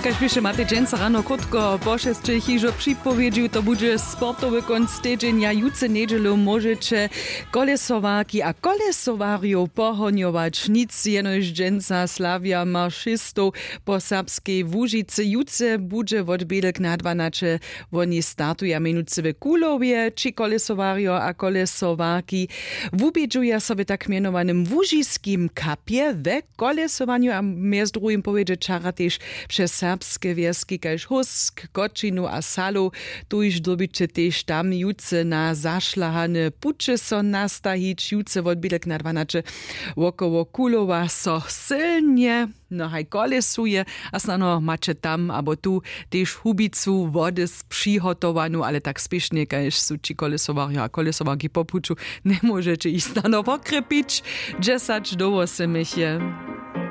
Kaž píše Matej Dženca rano krótko po 6 hižo připowiedził, to bude sportowy konc tydzienia. Jutce nedelu możecie kolesowarki a kolesowariów pohoniować. Nic jenož Dženca slavia marszystów po serbskiej Łužicy. Jutce bude od bielek na 12. Oni startują minuty w Kulowie, či kolesowario a kolesowarki. Wubiedzuja sobie tak mianowanym Łužiskim kapie we kolesowaniu, a między drugim powiedzie czara też przez serbskie wieski, kaž Husk, Kočinu a Salu. Tu już dobycie też tam jutce na zašlahane puče so nastahić. Jutce od bielek na 12 wokoło Kulowa so silnie haj kolesuje, a snano macie tam, abo tu też hubicu wody przygotowaną, ale tak spiesznie, kaž su ci kolesowario a kolesowarki po puču, nie możecie ich snano pokrepić. 10 do 8 je.